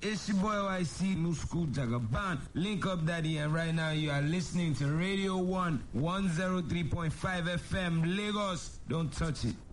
It's your boy YC, New School Jagaban. Link up, Daddy, and right now you are listening to Radio 1, 103.5 FM, Lagos. Don't touch it.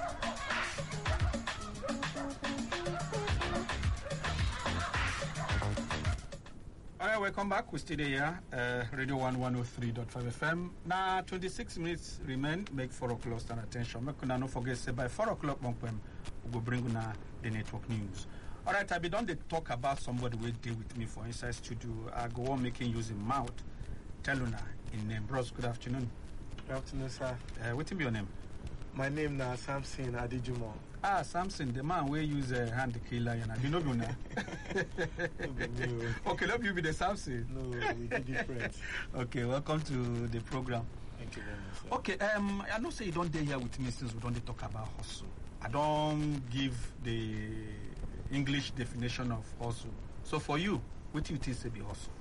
Alright, welcome back. We're still here, Radio 1 103.5 FM. Now, 26 minutes remain. Make 4 o'clock stand attention. Make una no forget, say by 4 o'clock, we go bring una the network news. Alright, I be done to talk about somebody who deal with me for inside studio. I go on making use in mouth. Tell una in name. Bros, good afternoon. Good afternoon, sir. What be your name? My name is Samson Adijumo. Ah, Samson, the man where use hand killer. You know me now. Okay, let you be the Samson. No, we be different. Okay, welcome to the program. Thank you very much, sir. Okay, I know say you don't dare here with me since we don't talk about hustle. I don't give the English definition of hustle. So for you, what do you think say be hustle?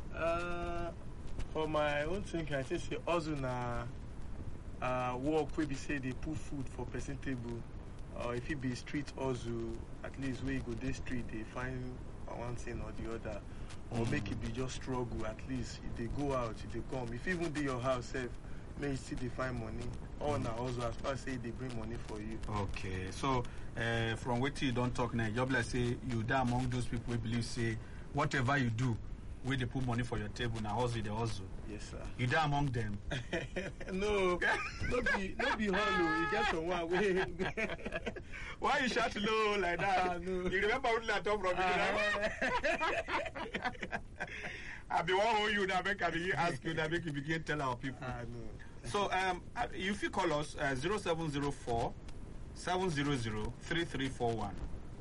For my own thinking, I think say hustle na work where we say they put food for person table. If it be street hustle, at least where you go this street, they find one thing or the other. Or make it be just struggle, at least if they go out, if they come. If even do your house self, may you still they find money. Or now also as far as say they bring money for you. Okay, so from what you don't talk now, you like say you die among those people who believe say whatever you do, where they put money for your table, now hustle the hustle. Yes, sir. You die among them. No be hollow. You get someone way. Why you shout low like that? No. You remember when I talk from I be one who you now make I ask you that make you begin tell our people. No. So if you call us 0704 700 3341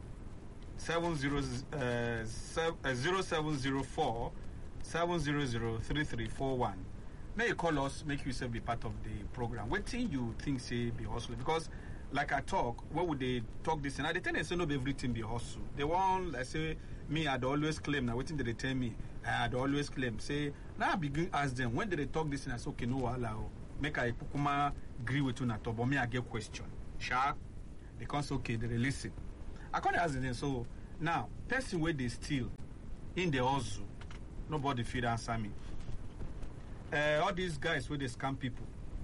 0704 700 3341. May you call us, make yourself be part of the program. What thing you think say be hustle? Because like I talk, what would they talk this? And I tell them say no be everything be hustle. They want, like say me, I'd always claim now. What thing they tell me? I'd always claim. Say now I begin ask them when they talk this and I say okay no allow. Make I pukuma agree with you na to, but me I get question. Sure, they can't say okay they listen. I can't ask them. So now person where they steal in the hustle, nobody feed answer me. All these guys where they scam people,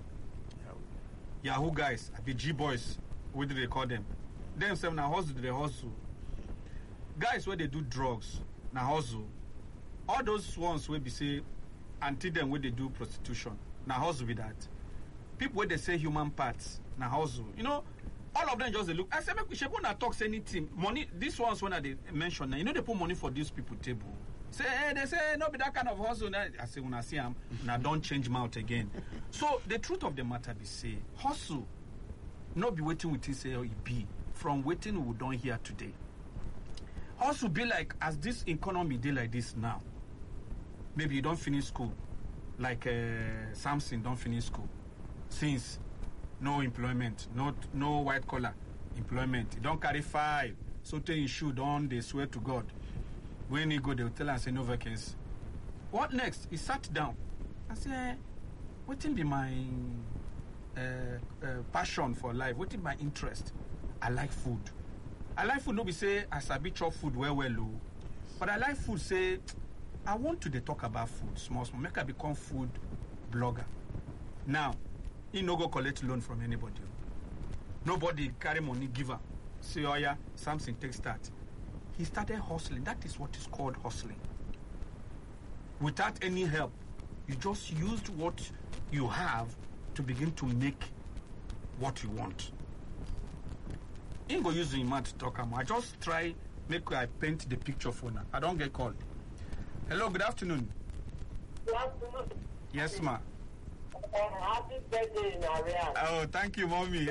Yahoo guys, the G boys, what do they call them? Themselves now hustle, they hustle. Guys where they do drugs, now hustle. All those ones where we say until them where they do prostitution, now hustle with that. People where they say human parts, now hustle. You know, all of them just they look. I say make we should not talk anything. Money. These ones when they mention now, you know they put money for these people table. Say they say no be that kind of hustle. I say when I see them, now don't change mouth again. So the truth of the matter be say hustle, not be waiting with it say it be from waiting we don't hear today. Hustle be like as this economy day like this now. Maybe you don't finish school, like Samson don't finish school, since no employment, no white collar employment. You don't carry 5, so tell you should don't they swear to God. When you go, they'll tell us say no vacancy. What next? He sat down. I said, what will be my passion for life? What is my interest? I like food. I like food, no be say as I be chop food well low. But I like food, say I want to talk about food, small. Make I become food blogger. Now, he no go collect loan from anybody. Nobody carry money giver. Say, oh yeah, something take start. He started hustling. That is what is called hustling. Without any help, you just used what you have to begin to make what you want. I ain't go use the man to talk. I just try make I paint the picture for now. I don't get called. Hello, good afternoon. Good afternoon. Yes, ma. Happy birthday in Ariana. Oh, thank you, mommy.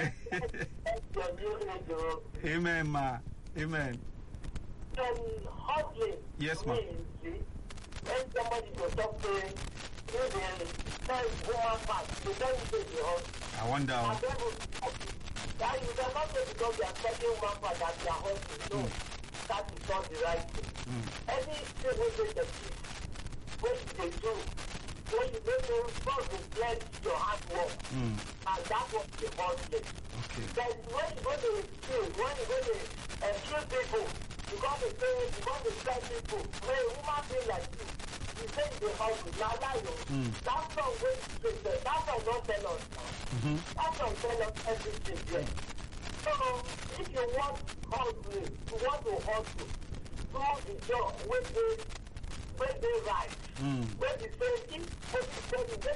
Amen, ma. Amen. Hustling. Yes, ma. When somebody goes up to you, tell woman fast. They don't say the hustle. I wonder. That you cannot say because they are talking woman fast that they are hustling. No, that is not the right thing. Anything we do, what they do, when you make them first reflect your hard work, and that's what the hustling. Okay. Then when you go to steal, when you go to kill people, because want to say, you want to tell people, when a woman feel like you, you say the hustle, now lie. That song wey you say, that song don't tell us now. That song tell us everything there. So, if you want hustling, you want to hustle, do the job when they right. When you say, if you do,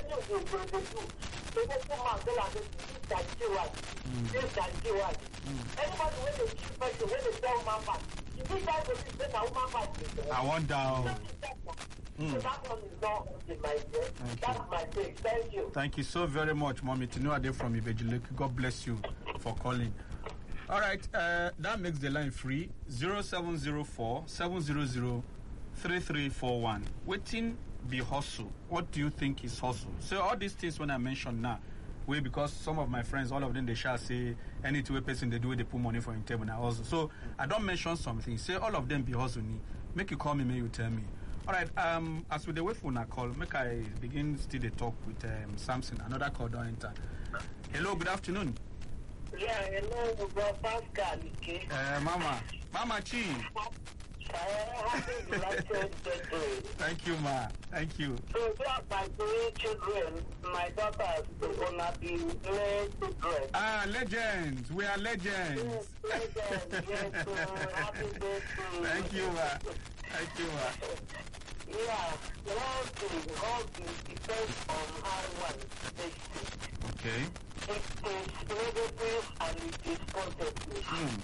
anybody when they keep person, when they tell man back, you think that will be better woman back. I wonder. So that one is not in my head. That's my take. Thank you. Thank you so very much, Mommy Tinuade from Ibejilek. God bless you for calling. All right, that makes the line free. 0704 700 3341. Waiting be hustle. What do you think is hustle? So all these things when I mention now, because some of my friends, all of them, they shall say any two-way person they do, they put money for in table now hustle. So I don't mention something. Say all of them be hustle. Make you call me, make you tell me. All right, as we wait for a call, make I begin still the talk with Samson. Another call don't enter. Hello, good afternoon. Yeah, hello, Bro Pascal. Mama Chi. Thank you, ma. Thank you. So, just my three children, my daughters, gonna be children. Ah, legends. We are legends. Yes, legends. Yes, happy birthday. Thank you, ma. Thank you, ma. Yeah, all the depends on how one takes it. Okay. It is negative and it is positive.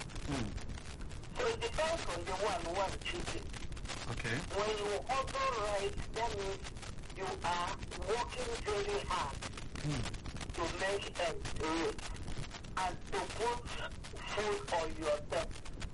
So it depends on the one cheating. Okay. When you also right, that means you are working very hard to make ends meet and to put food on yourself.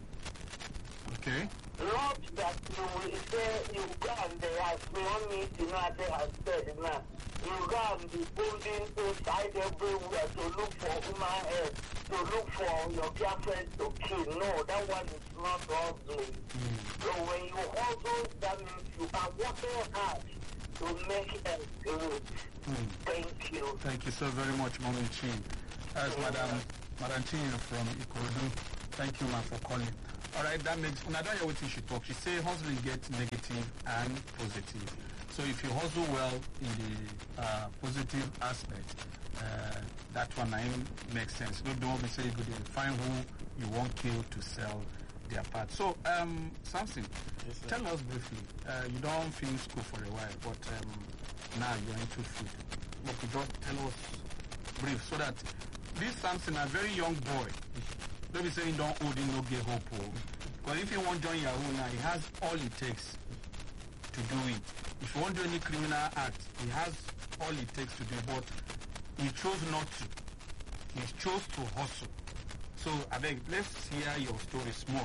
Okay. Not that you will say you go and as one meeting has said now. You go and be building inside everywhere to look for human head, to look for your girlfriend to kill. No, that one is not hustling. So when you hustle, that means you are working hard to make ends meet. Thank you. Thank you so very much, Mommy Chin. That's Madam Chin from Ikorodu. Thank you, ma, for calling. All right, that makes. When I don't hear what she talk, she say hustling gets negative and positive. So if you hustle well in the positive aspect, that one makes sense. Don't be say you could find who you want kill to sell their part. So, Samson, Yes, tell us briefly. You don't finish school for a while, but now you're into food. But you don't tell us brief so that this Samson, a very young boy, don't be saying don't hold him, no get hope. Because if you want to join Yahoo now, he has all it takes to do it. If you want to do any criminal act, he has all it takes to do it, but he chose not to. He chose to hustle. So, I beg, let's hear your story small.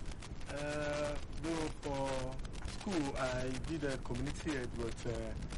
Though for school, I did a community ed, but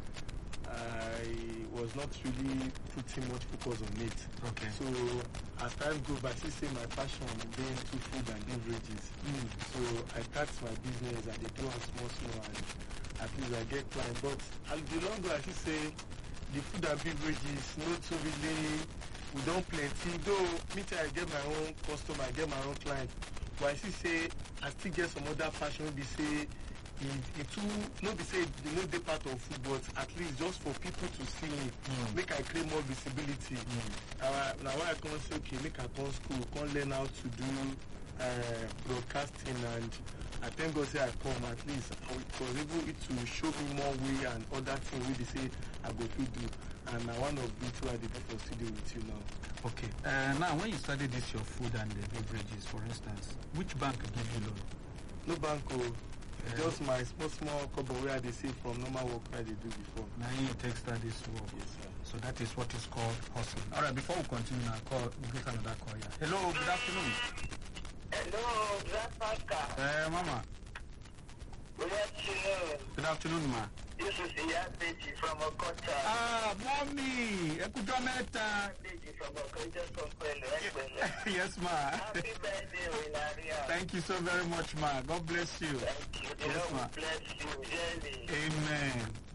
I was not really putting much focus on it. Okay. So as time goes by, I still say my passion being to food and beverages. So I start my business and they do a small and at least I get clients. But the longer I should say the food and beverages not too really we don't plenty. Though me too, I get my own customer, I get my own client. But I still say I still get some other passion maybe say it too not be say the no dey part of food, but at least just for people to see me, make I create more visibility. Now why I come say okay, make I come school, come learn how to do broadcasting, and I thank God say I come at least I was able to show me more way and other things we say I go to do, and one of it why I did for studio with you now. Okay. Now when you started this your food and the beverages, for instance, which bank give you loan? No bank just my small couple where they say from normal work where they do before. Now you take start this work. Yes, sir. So that is what is called hustling. All right, before we continue now, we'll get another call here. Hello, good afternoon. Hello, Grandpa. Mama. Good afternoon. Good afternoon, ma. This is Iyabeji from Okota. Ah, mommy. Ekujometa. Iyabeji from Okota, just from Kwele. Yes, ma. Happy birthday, Wilaria. Thank you so very much, ma. God bless you. Thank you. Yes, ma. God bless you, Jenny. Amen.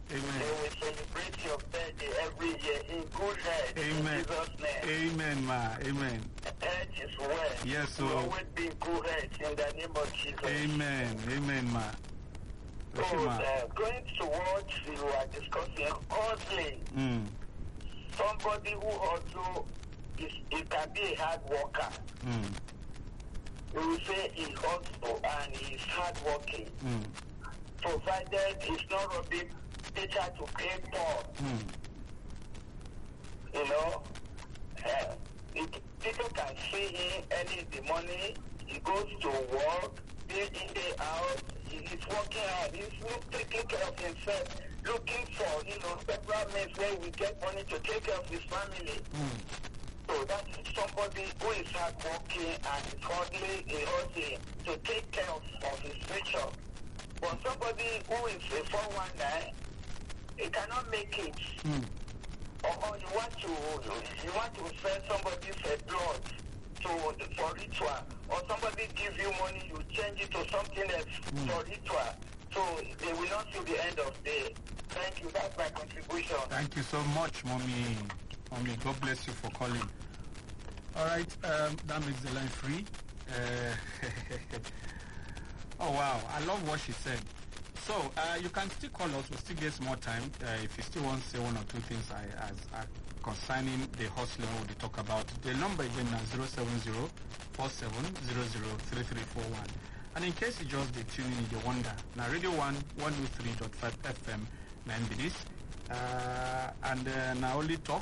Amen. They will celebrate your birthday every year in good health. Amen. In Jesus' name. Amen, ma. Amen. Health is well. Yes, so. You always be in good health in the name of Jesus. Amen. Amen, ma. So, Okay, ma. going to what you are discussing, hustling. Somebody who also it can be a hard worker. We will say he hustle and he's hard working. Provided he's not robbing teacher to pay Paul. You know, people can see him early in the morning. He goes to work, day in, day out. He's working hard. He's taking care of himself, looking for, several means where we get money to take care of his family. So that is somebody who is hard working and is hustling to take care of his future. But somebody who is a 419, he cannot make it. Or you want to sell somebody's blood for ritual, or somebody give you money, you change it to something else for ritual. So they will not see the end of the day. Thank you. That's my contribution. Thank you so much, Mommy. Mommy, God bless you for calling. All right, that makes the line free. Oh, wow. I love what she said. So, you can still call us. We'll still get more time. If you still want to say one or two things concerning the hustling we talk about. The number again is 070-4700-3341. And in case you just tune in, you wonder. Now, Radio 1, 103.5 FM, 9 minutes. And now only talk,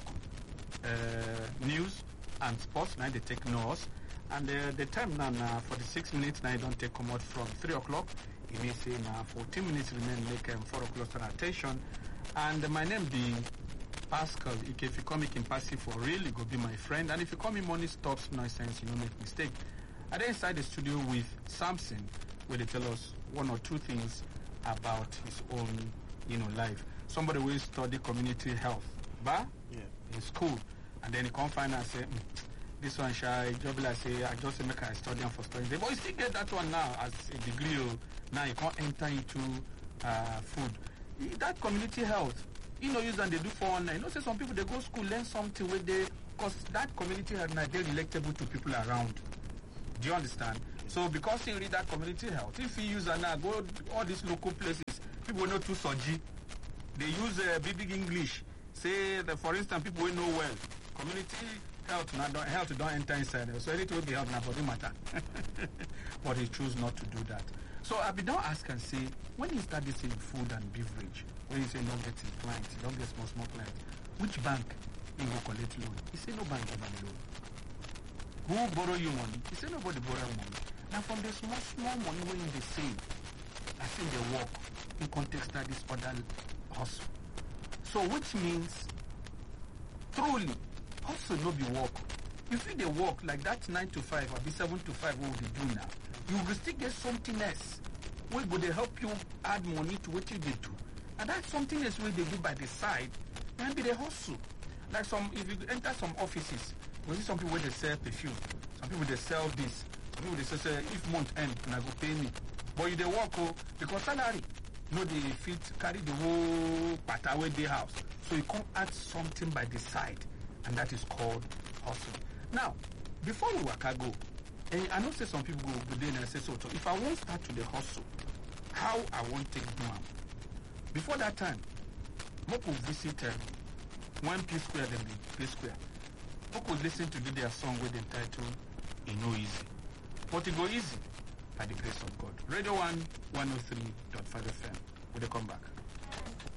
news, and sports. Now they take notes. And the time now, 46 minutes, now you don't take come out from 3 o'clock. You may say now 14 minutes remain like 4 o'clock for attention. And my name be Pascal. If you call me Kimpasi for real, you go be my friend. And if you call me Money Stops Nonsense, you don't make mistake. I then inside the studio with Samson, where they tell us one or two things about his own, life. Somebody will study community health, in school, and then he come find and say, this one shy job like say I just make a study for studying. But you still get that one now as a degree. Now you can't enter into food. That community health, use and they do 419. Say some people they go school learn something where they, because that community health now they're relatable to people around. Do you understand? So because you read that community health, if you use and now go all these local places, people know too soji. They use big English. Say that for instance, people will know well. Community health don't enter inside. So anything will be help now body matter. But they choose not to do that. So I be don't ask and say, when you start this in food and beverage, when you say not getting clients, you don't get small clients, which bank you go collect loan? You say no bank ever loan. Who borrow you money? You say nobody borrow money. Now from the small money when they save, I think they work in context that this other hustle. So which means truly hustle no be work. If you dey work like that 9 to 5 or be 7 to 5 what we do now, you will still get something else. We go they help you add money to what you dey do. And that's something else where they do by the side, maybe they hustle. Like if you enter some offices, you see some people where they sell perfume, some people they sell this, some people they say if month end, and I go pay me. But you they work because salary, they fit carry the whole part away the house. So you can't add something by the side, and that is called hustle. Now, before we work, I go. I know say some people go there and say so. If I won't start to the hustle, how I won't take them out. Before that time, we could visit one P Square, then the P Square. We could listen to their song with the title "It No Easy," but it go easy by the grace of God. Radio 1, 103.5 FM. We'll come back.